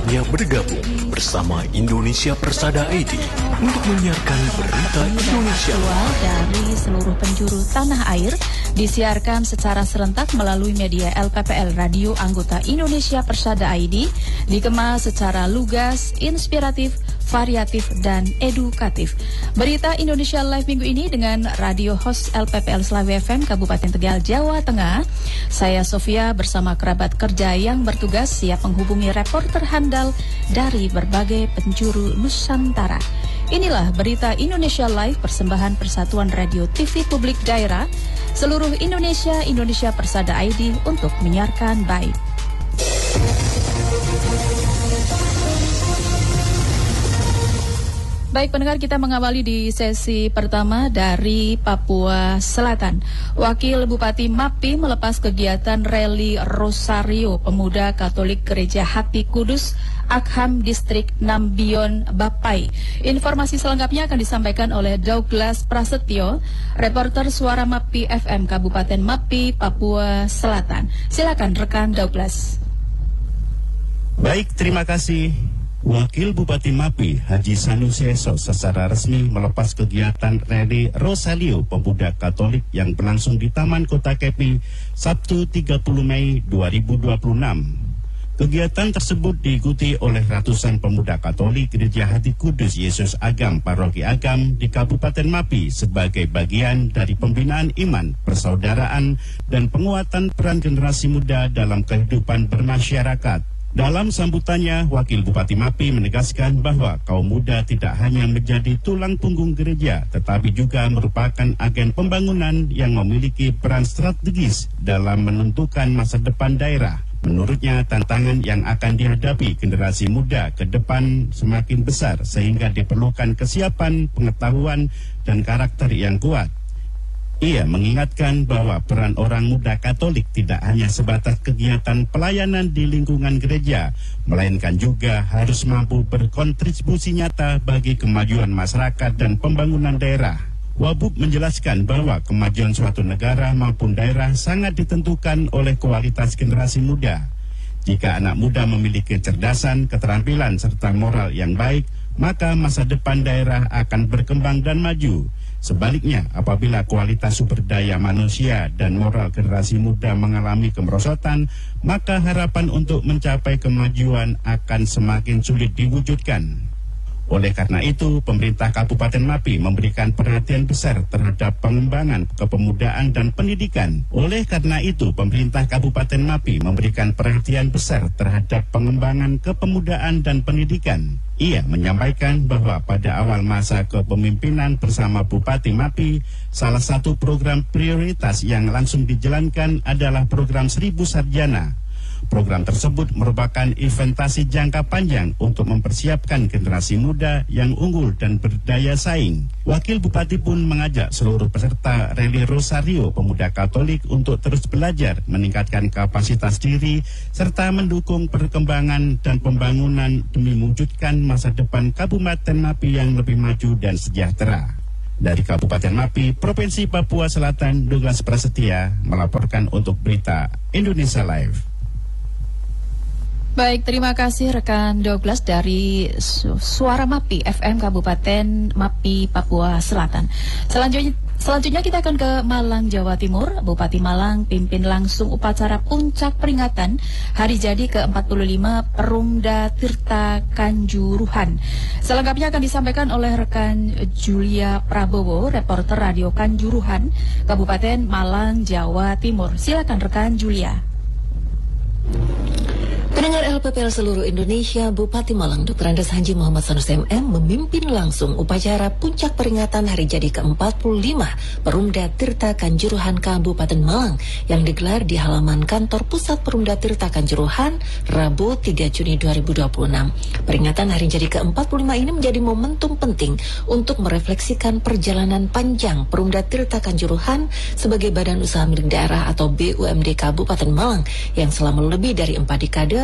Saatnya bergabung bersama Indonesia Persada ID untuk menyiarkan berita Indonesia dari seluruh penjuru tanah air, disiarkan secara serentak melalui media LPPL Radio anggota Indonesia Persada ID, dikemas secara lugas, inspiratif, variatif, dan edukatif. Berita Indonesia Live minggu ini dengan radio host LPPL Slawi FM Kabupaten Tegal, Jawa Tengah. Saya Sofia bersama kerabat kerja yang bertugas siap menghubungi reporter handal dari berbagai penjuru Nusantara. Inilah berita Indonesia Live, persembahan Persatuan Radio TV Publik Daerah seluruh Indonesia, Indonesia Persada ID untuk menyiarkan baik. Baik pendengar, kita mengawali di sesi pertama dari Papua Selatan. Wakil Bupati Mapi melepas kegiatan rally Rosario Pemuda Katolik Gereja Hati Kudus Akham Distrik Nambion Bapai. Informasi selengkapnya akan disampaikan oleh Douglas Prasetyo, reporter Suara Mapi FM Kabupaten Mapi, Papua Selatan. Silakan rekan Douglas. Baik, terima kasih. Wakil Bupati Mapi, Haji Sanusi Eso, secara resmi melepas kegiatan rally Rosario Pemuda Katolik yang berlangsung di Taman Kota Kepi, Sabtu 30 Mei 2026. Kegiatan tersebut diikuti oleh ratusan pemuda Katolik Gereja Hati Kudus Yesus Agam Paroki Agam di Kabupaten Mapi sebagai bagian dari pembinaan iman, persaudaraan, dan penguatan peran generasi muda dalam kehidupan bermasyarakat. Dalam sambutannya, Wakil Bupati Mapi menegaskan bahwa kaum muda tidak hanya menjadi tulang punggung gereja, tetapi juga merupakan agen pembangunan yang memiliki peran strategis dalam menentukan masa depan daerah. Menurutnya, tantangan yang akan dihadapi generasi muda ke depan semakin besar sehingga diperlukan kesiapan, pengetahuan, dan karakter yang kuat. Ia mengingatkan bahwa peran orang muda Katolik tidak hanya sebatas kegiatan pelayanan di lingkungan gereja, melainkan juga harus mampu berkontribusi nyata bagi kemajuan masyarakat dan pembangunan daerah. Wabub menjelaskan bahwa kemajuan suatu negara maupun daerah sangat ditentukan oleh kualitas generasi muda. Jika anak muda memiliki kecerdasan, keterampilan, serta moral yang baik, maka masa depan daerah akan berkembang dan maju. Sebaliknya, apabila kualitas sumber daya manusia dan moral generasi muda mengalami kemerosotan, maka harapan untuk mencapai kemajuan akan semakin sulit diwujudkan. Oleh karena itu, pemerintah Kabupaten Mapi memberikan perhatian besar terhadap pengembangan kepemudaan dan pendidikan. Oleh karena itu, pemerintah Kabupaten Mapi memberikan perhatian besar terhadap pengembangan kepemudaan dan pendidikan. Ia menyampaikan bahwa pada awal masa kepemimpinan bersama Bupati Mapi, salah satu program prioritas yang langsung dijalankan adalah program 1000 Sarjana. Program tersebut merupakan investasi jangka panjang untuk mempersiapkan generasi muda yang unggul dan berdaya saing. Wakil Bupati pun mengajak seluruh peserta rally Rosario Pemuda Katolik untuk terus belajar, meningkatkan kapasitas diri, serta mendukung perkembangan dan pembangunan demi mewujudkan masa depan Kabupaten Mapi yang lebih maju dan sejahtera. Dari Kabupaten Mapi, Provinsi Papua Selatan, Douglas Prasetya melaporkan untuk berita Indonesia Live. Baik, terima kasih rekan Douglas dari Suara Mapi FM Kabupaten Mapi, Papua Selatan. Selanjutnya kita akan ke Malang, Jawa Timur. Bupati Malang pimpin langsung upacara puncak peringatan hari jadi ke-45 Perumda Tirta Kanjuruhan. Selengkapnya akan disampaikan oleh rekan Julia Prabowo, reporter Radio Kanjuruhan, Kabupaten Malang, Jawa Timur. Silakan rekan Julia. Pendengar LPPL seluruh Indonesia, Bupati Malang Dr. Andes Haji Muhammad Sanusi MM memimpin langsung upacara puncak peringatan hari jadi ke-45 Perumda Tirta Kanjuruhan Kabupaten Malang yang digelar di halaman kantor pusat Perumda Tirta Kanjuruhan Rabu 3 Juni 2026. Peringatan hari jadi ke-45 ini menjadi momentum penting untuk merefleksikan perjalanan panjang Perumda Tirta Kanjuruhan sebagai badan usaha milik daerah atau BUMD Kabupaten Malang yang selama lebih dari 4 dekade telah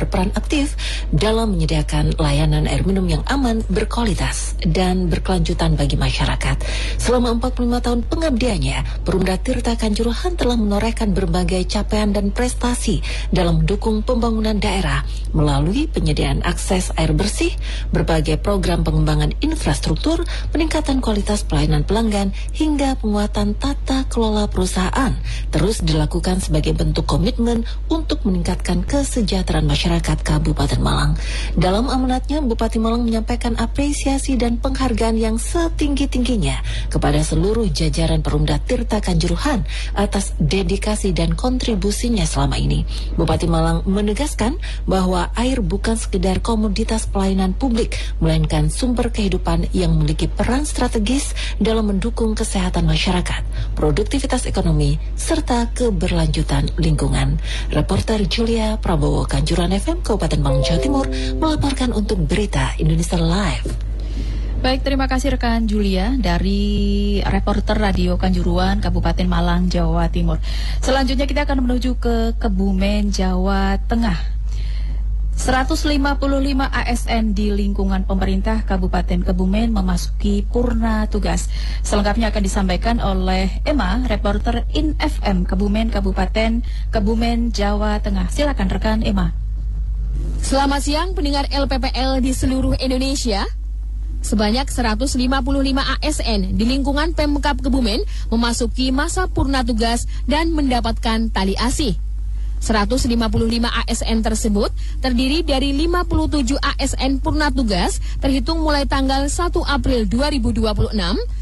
berperan aktif dalam menyediakan layanan air minum yang aman, berkualitas, dan berkelanjutan bagi masyarakat. Selama 45 tahun pengabdiannya, Perumda Tirta Kanjuruhan telah menorehkan berbagai capaian dan prestasi dalam mendukung pembangunan daerah melalui penyediaan akses air bersih, berbagai program pengembangan infrastruktur, peningkatan kualitas pelayanan pelanggan, hingga penguatan tata kelola perusahaan terus dilakukan sebagai bentuk komitmen untuk meningkatkan kesejahteraan masyarakat Kabupaten Malang. Dalam amanatnya, Bupati Malang menyampaikan apresiasi dan penghargaan yang setinggi-tingginya kepada seluruh jajaran Perumda Tirta Kanjuruhan atas dedikasi dan kontribusinya selama ini. Bupati Malang menegaskan bahwa air bukan sekedar komoditas pelayanan publik, melainkan sumber kehidupan yang memiliki peran strategis dalam mendukung kesehatan masyarakat, produktivitas ekonomi, serta keberlanjutan lingkungan. Reporter Julia Prabowo, Kanjuruhan FM, Kabupaten Malang, Jawa Timur, melaporkan untuk Berita Indonesia Live. Baik, terima kasih rekan Julia dari reporter Radio Kanjuruhan, Kabupaten Malang, Jawa Timur. Selanjutnya kita akan menuju ke Kebumen, Jawa Tengah. 155 ASN di lingkungan pemerintah Kabupaten Kebumen memasuki purna tugas. Selengkapnya akan disampaikan oleh Emma, reporter IN FM Kebumen, Kabupaten Kebumen, Jawa Tengah. Silakan rekan Emma. Selamat siang pendengar LPPL di seluruh Indonesia. Sebanyak 155 ASN di lingkungan Pemkab Kebumen memasuki masa purna tugas dan mendapatkan tali asih. 155 ASN tersebut terdiri dari 57 ASN purna tugas terhitung mulai tanggal 1 April 2026, 58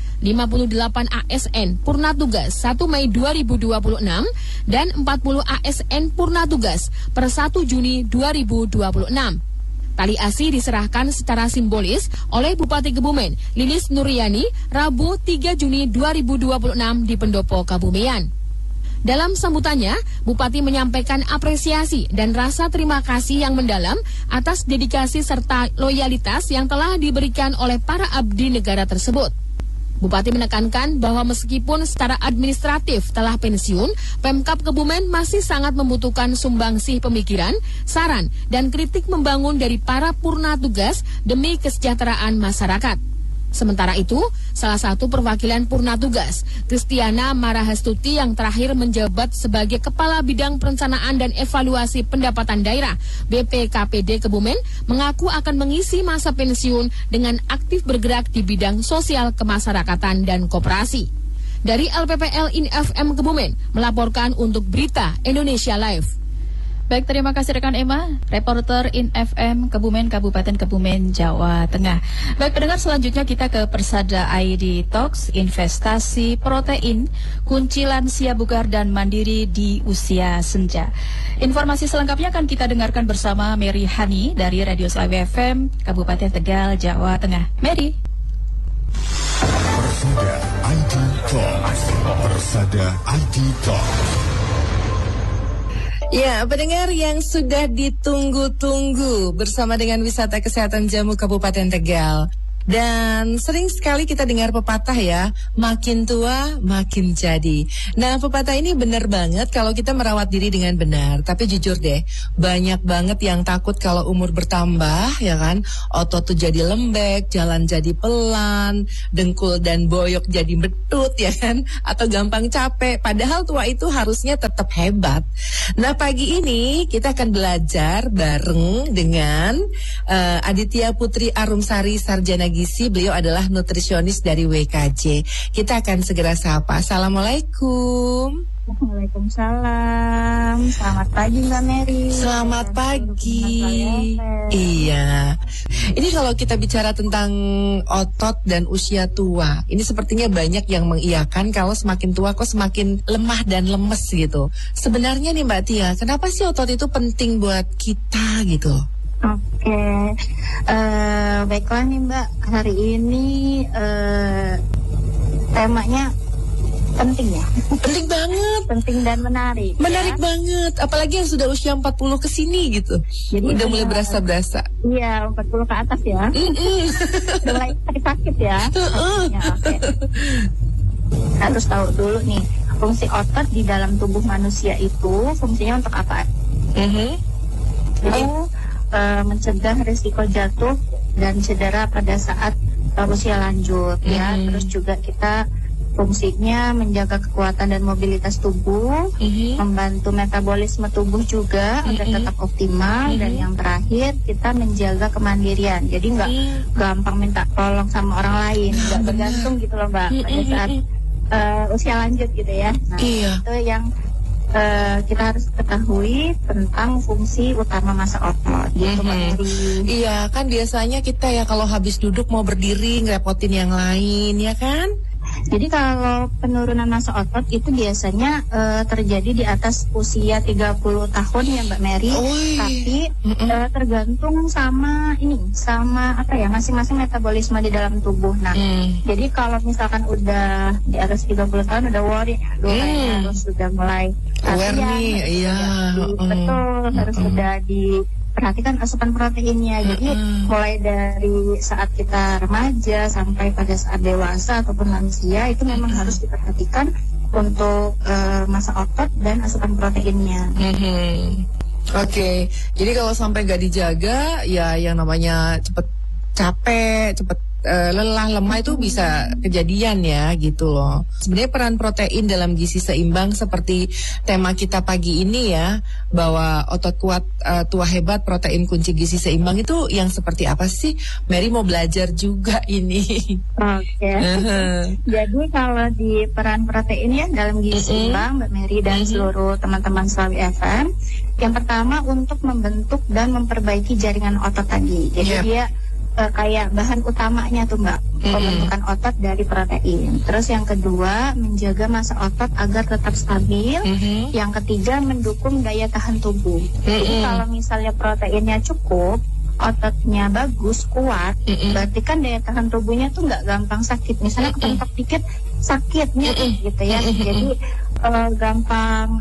ASN purna tugas 1 Mei 2026, dan 40 ASN purna tugas per 1 Juni 2026. Tali asih diserahkan secara simbolis oleh Bupati Kebumen, Lilis Nuryani, Rabu 3 Juni 2026 di Pendopo Kabumean. Dalam sambutannya, Bupati menyampaikan apresiasi dan rasa terima kasih yang mendalam atas dedikasi serta loyalitas yang telah diberikan oleh para abdi negara tersebut. Bupati menekankan bahwa meskipun secara administratif telah pensiun, Pemkab Kebumen masih sangat membutuhkan sumbangsih pemikiran, saran, dan kritik membangun dari para purna tugas demi kesejahteraan masyarakat. Sementara itu, salah satu perwakilan purna tugas, Kristiana Marahastuti yang terakhir menjabat sebagai Kepala Bidang Perencanaan dan Evaluasi Pendapatan Daerah BPKPD Kebumen, mengaku akan mengisi masa pensiun dengan aktif bergerak di bidang sosial kemasyarakatan dan koperasi. Dari LPPL IN FM Kebumen, melaporkan untuk Berita Indonesia Live. Baik, terima kasih rekan Emma, reporter IN FM Kebumen, Kabupaten Kebumen, Jawa Tengah. Baik, pendengar, selanjutnya kita ke Persada ID Talks, investasi protein, kunci lansia bugar dan mandiri di usia senja. Informasi selengkapnya akan kita dengarkan bersama Mary Hani dari Radio Slawi FM, Kabupaten Tegal, Jawa Tengah. Mary. Persada ID Talks. Persada ID Talks. Ya, pendengar yang sudah ditunggu-tunggu bersama dengan Wisata Kesehatan Jamu Kabupaten Tegal. Dan sering sekali kita dengar pepatah ya, makin tua makin jadi. Nah, pepatah ini benar banget kalau kita merawat diri dengan benar. Tapi jujur deh, banyak banget yang takut kalau umur bertambah, ya kan? Otot tuh jadi lembek, jalan jadi pelan, dengkul dan boyok jadi betut, ya kan? Atau gampang capek. Padahal tua itu harusnya tetap hebat. Nah, pagi ini kita akan belajar bareng dengan Aditya Putri Arumsari, Sarjana Gizi. Beliau adalah nutrisionis dari WKJ. Kita akan segera sapa. Assalamualaikum. Waalaikumsalam. Selamat pagi Mbak Mary. Selamat pagi. Iya. Ini kalau kita bicara tentang otot dan usia tua, ini sepertinya banyak yang mengiyakan kalau semakin tua kok semakin lemah dan lemes gitu. Sebenarnya nih Mbak Tia, kenapa sih otot itu penting buat kita gitu? Oke. Baiklah nih Mbak, hari ini temanya penting ya. Penting banget. Penting dan menarik. Menarik banget, apalagi yang sudah usia 40 ke sini gitu. Jadi udah mulai berasa-berasa. Iya, 40 ke atas ya. Mulai sakit-sakit ya. Ya, oke. Harus tahu dulu nih, fungsi otot di dalam tubuh manusia itu fungsinya untuk apa? Jadi mencegah risiko jatuh dan cedera pada saat usia lanjut ya. Terus juga kita fungsinya menjaga kekuatan dan mobilitas tubuh, membantu metabolisme tubuh juga agar tetap optimal, dan yang terakhir kita menjaga kemandirian. Jadi nggak gampang minta tolong sama orang lain, nggak bergantung gitu loh Mbak pada saat usia lanjut gitu ya. Nah itu yang kita harus ketahui tentang fungsi utama masa otot gitu Mbak Mary. Iya kan biasanya kita ya kalau habis duduk mau berdiri ngerepotin yang lain ya kan. Jadi kalau penurunan massa otot itu biasanya terjadi di atas usia 30 tahun ya Mbak Mary. Tapi tergantung sama apa ya, masing-masing metabolisme di dalam tubuh. Nah, jadi kalau misalkan udah di atas 30 tahun udah worry, harus sudah mulai aware nih, betul, harus sudah perhatikan asupan proteinnya. Jadi mulai dari saat kita remaja sampai pada saat dewasa ataupun lansia itu memang harus diperhatikan untuk massa otot dan asupan proteinnya. Oke. Jadi kalau sampai nggak dijaga ya yang namanya cepet capek, cepet lelah, lemah itu bisa kejadian ya gitu loh. Sebenarnya peran protein dalam gizi seimbang seperti tema kita pagi ini ya, bahwa otot kuat tua hebat, protein kunci gizi seimbang itu yang seperti apa sih? Mary mau belajar juga ini. Oke. Jadi kalau di peran protein ya dalam gizi seimbang Mbak Mary dan seluruh teman-teman Slawi FM, yang pertama untuk membentuk dan memperbaiki jaringan otot tadi. Jadi dia kayak bahan utamanya tuh Mbak, pembentukan otot dari protein. Terus yang kedua, menjaga massa otot agar tetap stabil. Yang ketiga, mendukung daya tahan tubuh. Jadi kalau misalnya proteinnya cukup, ototnya bagus, kuat, berarti kan daya tahan tubuhnya tuh nggak gampang sakit. Misalnya kepentok dikit sakitnya gitu ya. Jadi gampang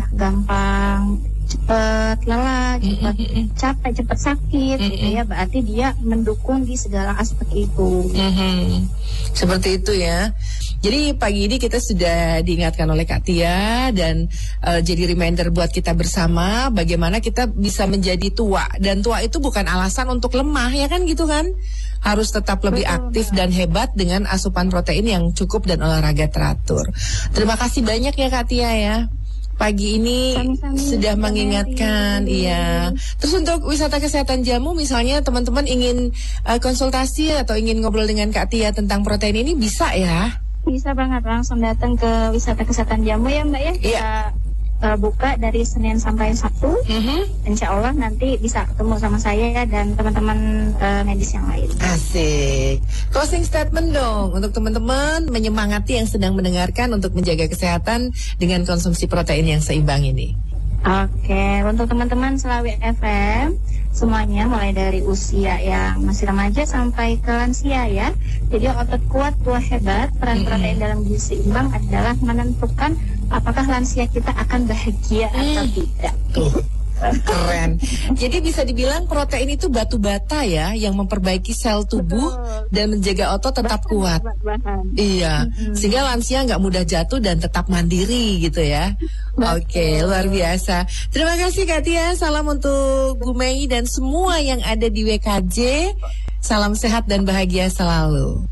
cepet lelah, cepet capek, cepet sakit gitu ya. Berarti dia mendukung di segala aspek itu. Seperti itu ya. Jadi pagi ini kita sudah diingatkan oleh Kak Tia dan jadi reminder buat kita bersama bagaimana kita bisa menjadi tua. Dan tua itu bukan alasan untuk lemah ya kan gitu kan. Harus tetap lebih aktif dan hebat dengan asupan protein yang cukup dan olahraga teratur. Terima kasih banyak ya Kak Tia ya. Pagi ini sudah mengingatkan, iya. Terus untuk wisata kesehatan jamu, misalnya teman-teman ingin konsultasi atau ingin ngobrol dengan Kak Tia tentang protein ini bisa ya? Bisa banget, langsung datang ke wisata kesehatan jamu ya Mbak ya. Kita buka dari Senin sampai Sabtu. Insya Allah nanti bisa ketemu sama saya dan teman-teman medis yang lain. Asik. Closing statement dong untuk teman-teman menyemangati yang sedang mendengarkan untuk menjaga kesehatan dengan konsumsi protein yang seimbang ini. Oke, untuk teman-teman Slawi FM semuanya mulai dari usia yang masih remaja sampai ke lansia ya. Jadi otot kuat, tua hebat, peran protein dalam gizi seimbang adalah menentukan apakah lansia kita akan bahagia atau tidak. Keren. Jadi bisa dibilang protein itu batu bata ya yang memperbaiki sel tubuh dan menjaga otot tetap kuat. Iya. Sehingga lansia nggak mudah jatuh dan tetap mandiri gitu ya. Oke, luar biasa. Terima kasih Kak Tia. Salam untuk Bu Mei dan semua yang ada di WKJ. Salam sehat dan bahagia selalu.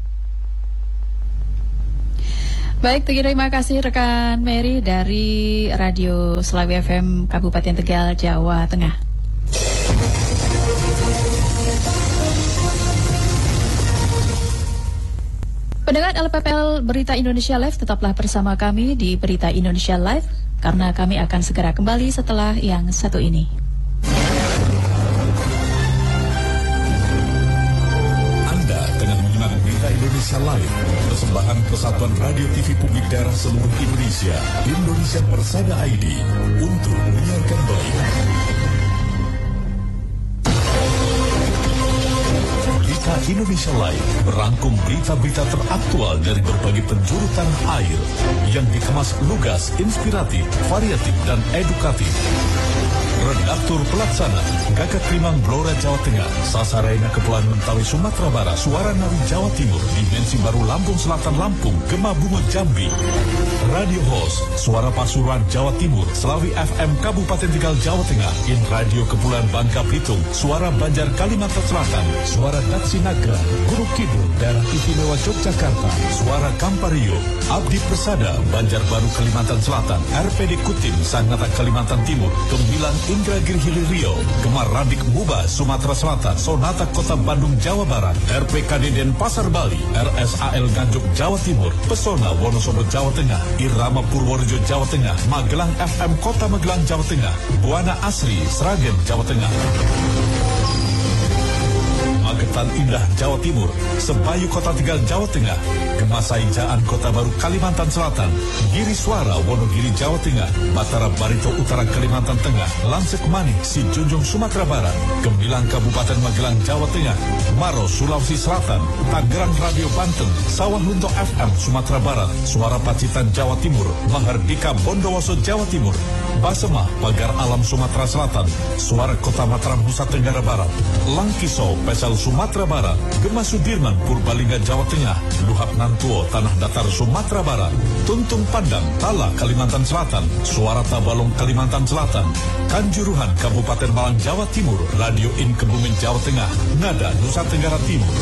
Baik, terima kasih rekan Mary dari Radio Slawi FM Kabupaten Tegal, Jawa Tengah. Pendengar LPPL Berita Indonesia Live, tetaplah bersama kami di Berita Indonesia Live karena kami akan segera kembali setelah yang satu ini. Indonesia Live, persembahan Persatuan Radio TV Publik Daerah seluruh Indonesia, Indonesia Persada ID, untuk menyiarkan berita. Berita Indonesia Live merangkum berita-berita teraktual dari berbagai penjuru tanah air yang dikemas lugas, inspiratif, variatif, dan edukatif. Redaktur Pelaksana Gagak Limang Blora Jawa Tengah, Sasarena Kepulauan Mentawai Sumatera Barat, Suara Nawi Jawa Timur, Dimensi Baru Lampung Selatan Lampung, Gema Bungo Jambi. Radio Host Suara Pasuruan Jawa Timur, Selawi FM Kabupaten Tegal Jawa Tengah, In Radio Kepulauan Bangka Belitung, Suara Banjar Kalimantan Selatan, Suara Daksinagra, Guru Kidul Daerah Istimewa Yogyakarta, Suara Kampario, Abdi Persada Banjarbaru Kalimantan Selatan, RPD Kutim Sanggata Kalimantan Timur, Gemilang Indragiri Hilir Riau, Gemar Radik Muba Sumatera Selatan, Sonata Kota Bandung Jawa Barat, RPKD Denpasar Bali, RSAL Nganjuk Jawa Timur, Pesona Wonosobo Jawa Tengah, Irama Purworejo Jawa Tengah, Magelang FM Kota Magelang Jawa Tengah, Buana Asri Sragen Jawa Tengah, Magetan Indah Jawa Timur, Sebayu Kota Tegal Jawa Tengah, Gemasai Jaan Kota Baru Kalimantan Selatan, Giri Suara Wonogiri Jawa Tengah, Batara Barito Utara Kalimantan Tengah, Lansek Manik Sijunjung Sumatera Barat, Gemilang Kabupaten Magelang Jawa Tengah, Maros Sulawesi Selatan, Tangerang Radio Banten, Sawah Lunto FM Sumatera Barat, Suara Pacitan Jawa Timur, Mahardika Bondowoso Jawa Timur, Basema Pagar Alam Sumatera Selatan, Suara Kota Mataram Nusa Tenggara Barat, Langkiso Pesal Sumatera Barat, Gema Sudirman Purbalingga Jawa Tengah, Luhak Nantuo Tanah Datar Sumatera Barat, Tuntung Pandang Tala Kalimantan Selatan, Suara Tabalong Kalimantan Selatan, Kanjuruhan Kabupaten Malang Jawa Timur, Radio In Kebumen Jawa Tengah, Nada Nusa Tenggara Timur,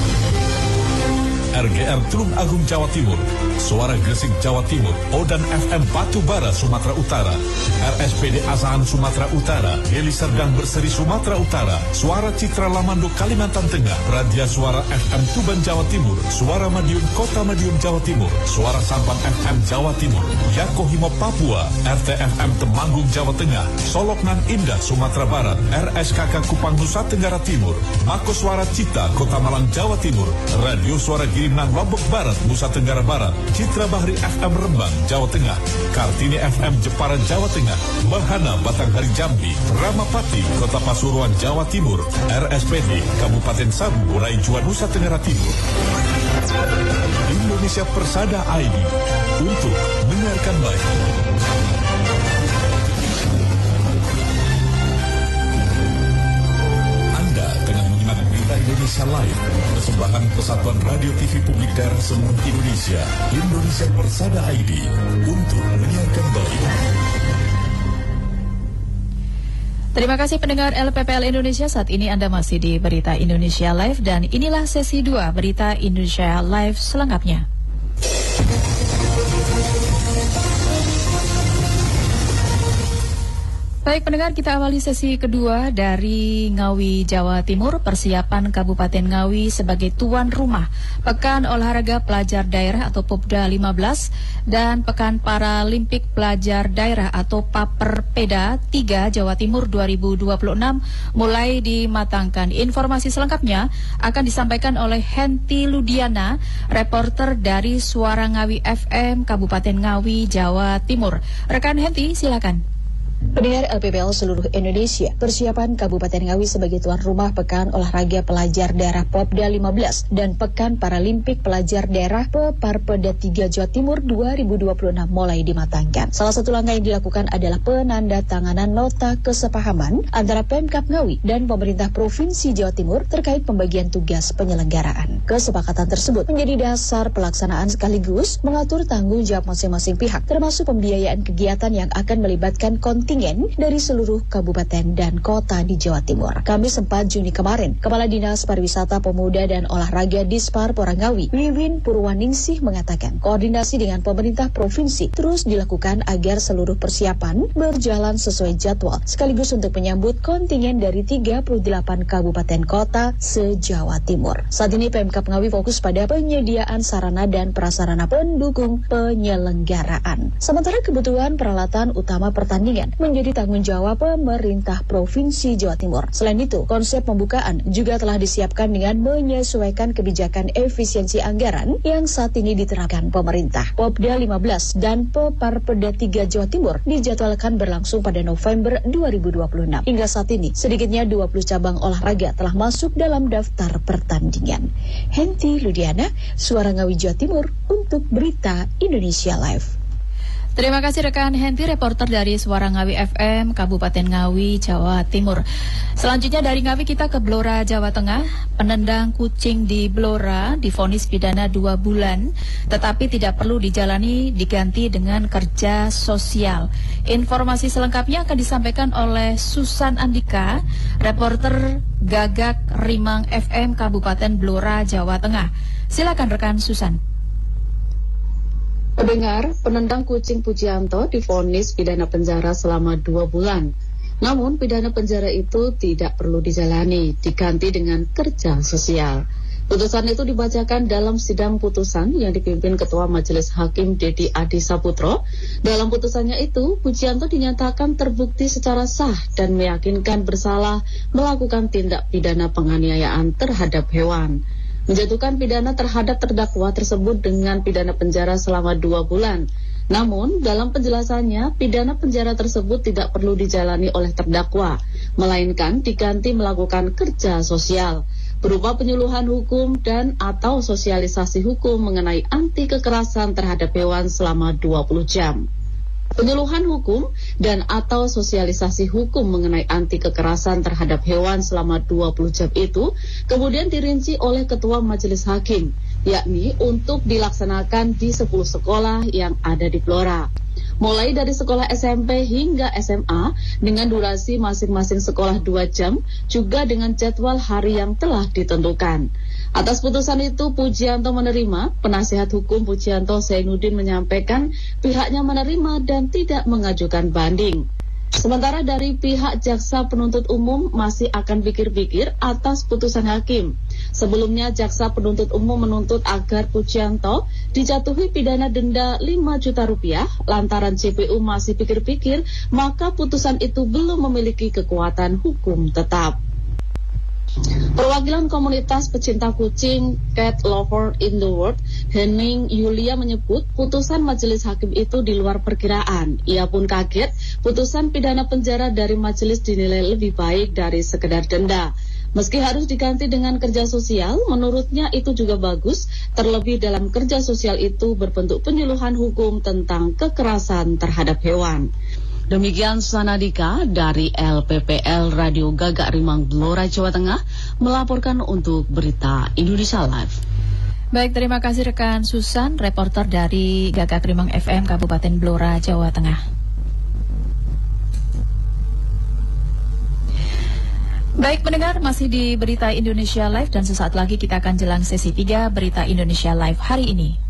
RGR Tulung Agung Jawa Timur, Suara Gresik Jawa Timur, Odan FM Batu Bara Sumatera Utara, RSPD Asahan Sumatera Utara, Heli Serdang Berseri Sumatera Utara, Suara Citra Lamando Kalimantan Tengah, Radia Suara FM Tuban Jawa Timur, Suara Madiun Kota Madiun Jawa Timur, Suara Sampang FM Jawa Timur, Yakohimo Papua, RTFM Temanggung Jawa Tengah, Soloknan Indah Sumatera Barat, RSKK Kupang Nusa Tenggara Timur, Mako Suara Cita Kota Malang Jawa Timur, Radio Suara Girimnang Lombok Barat Nusa Tenggara Barat, Citra Bahri FM Rembang Jawa Tengah, Kartini FM Jepara Jawa Tengah, Bahana Batanghari Jambi, Ramapati Kota Pasuruan Jawa Timur, RSPD Kabupaten Sabu Raijua Nusa Tenggara Timur. Indonesia Persada ID untuk menyiarkan baik. Indonesia Live, persembahan Persatuan Radio TV Publik Daerah seluruh Indonesia, Indonesia Persada ID, untuk menyiarkan baik. Terima kasih pendengar LPPL Indonesia, saat ini Anda masih di Berita Indonesia Live dan inilah sesi 2 Berita Indonesia Live selengkapnya. Baik pendengar, kita awali sesi kedua dari Ngawi, Jawa Timur. Persiapan Kabupaten Ngawi sebagai tuan rumah Pekan Olahraga Pelajar Daerah atau Popda 15 dan Pekan Paralimpik Pelajar Daerah atau Paperpeda 3 Jawa Timur 2026 mulai dimatangkan. Informasi selengkapnya akan disampaikan oleh Henti Ludiana, reporter dari Suara Ngawi FM Kabupaten Ngawi, Jawa Timur. Rekan Henti, silakan. Pendengar LPPL seluruh Indonesia, persiapan Kabupaten Ngawi sebagai tuan rumah Pekan Olahraga Pelajar Daerah Popda 15 dan Pekan Paralimpik Pelajar Daerah Parpeda 3 Jawa Timur 2026 mulai dimatangkan. Salah satu langkah yang dilakukan adalah penandatanganan nota kesepahaman antara Pemkab Ngawi dan pemerintah Provinsi Jawa Timur terkait pembagian tugas penyelenggaraan. Kesepakatan tersebut menjadi dasar pelaksanaan sekaligus mengatur tanggung jawab masing-masing pihak, termasuk pembiayaan kegiatan yang akan melibatkan kontingen dari seluruh kabupaten dan kota di Jawa Timur. Kamis 4 Juni kemarin, Kepala Dinas Pariwisata Pemuda dan Olahraga Dispar Porangawi, Wiwin Purwaningsih mengatakan, koordinasi dengan pemerintah provinsi terus dilakukan agar seluruh persiapan berjalan sesuai jadwal, sekaligus untuk menyambut kontingen dari 38 kabupaten kota se-Jawa Timur. Saat ini Pemkab Ngawi fokus pada penyediaan sarana dan prasarana pendukung penyelenggaraan. Sementara kebutuhan peralatan utama pertandingan menjadi tanggung jawab pemerintah Provinsi Jawa Timur. Selain itu, konsep pembukaan juga telah disiapkan dengan menyesuaikan kebijakan efisiensi anggaran yang saat ini diterapkan pemerintah. Popda 15 dan Parpeda 3 Jawa Timur dijadwalkan berlangsung pada November 2026. Hingga saat ini, sedikitnya 20 cabang olahraga telah masuk dalam daftar pertandingan. Henti Ludiana, Suara Ngawi Jawa Timur untuk Berita Indonesia Live. Terima kasih rekan Henti, reporter dari Suara Ngawi FM, Kabupaten Ngawi, Jawa Timur. Selanjutnya dari Ngawi kita ke Blora, Jawa Tengah. Penendang kucing di Blora divonis pidana 2 bulan, tetapi tidak perlu dijalani, diganti dengan kerja sosial. Informasi selengkapnya akan disampaikan oleh Susan Andika, reporter Gagak Rimang FM, Kabupaten Blora, Jawa Tengah. Silakan rekan Susan. Pendengar, penendang kucing Pujianto divonis pidana penjara selama 2 bulan. Namun pidana penjara itu tidak perlu dijalani, diganti dengan kerja sosial. Putusan itu dibacakan dalam sidang putusan yang dipimpin Ketua Majelis Hakim Dedi Adi Saputro. Dalam putusannya itu, Pujianto dinyatakan terbukti secara sah dan meyakinkan bersalah melakukan tindak pidana penganiayaan terhadap hewan. Menjatuhkan pidana terhadap terdakwa tersebut dengan pidana penjara selama 2 bulan. Namun, dalam penjelasannya, pidana penjara tersebut tidak perlu dijalani oleh terdakwa, melainkan diganti melakukan kerja sosial, berupa penyuluhan hukum dan atau sosialisasi hukum mengenai anti kekerasan terhadap hewan selama 20 jam. Penyuluhan hukum dan atau sosialisasi hukum mengenai anti kekerasan terhadap hewan selama 20 jam itu kemudian dirinci oleh Ketua Majelis Hakim, yakni untuk dilaksanakan di 10 sekolah yang ada di Blora. Mulai dari sekolah SMP hingga SMA dengan durasi masing-masing sekolah 2 jam, juga dengan jadwal hari yang telah ditentukan. Atas putusan itu, Pujianto menerima. Penasihat hukum Pujianto Zainuddin menyampaikan pihaknya menerima dan tidak mengajukan banding. Sementara dari pihak jaksa penuntut umum masih akan pikir-pikir atas putusan hakim. Sebelumnya jaksa penuntut umum menuntut agar Pujianto dijatuhi pidana denda 5 juta rupiah. Lantaran JPU masih pikir-pikir, maka putusan itu belum memiliki kekuatan hukum tetap. Perwakilan komunitas pecinta kucing Cat Lover in the World, Henning Yulia menyebut putusan majelis hakim itu di luar perkiraan. Ia pun kaget putusan pidana penjara dari majelis dinilai lebih baik dari sekedar denda. Meski harus diganti dengan kerja sosial, menurutnya itu juga bagus, terlebih dalam kerja sosial itu berbentuk penyuluhan hukum tentang kekerasan terhadap hewan. Demikian Sanadika dari LPPL Radio Gagak Rimang Blora, Jawa Tengah melaporkan untuk Berita Indonesia Live. Baik, terima kasih rekan Susan, reporter dari Gagak Rimang FM Kabupaten Blora, Jawa Tengah. Baik pendengar, masih di Berita Indonesia Live dan sesaat lagi kita akan jelang sesi 3 Berita Indonesia Live hari ini.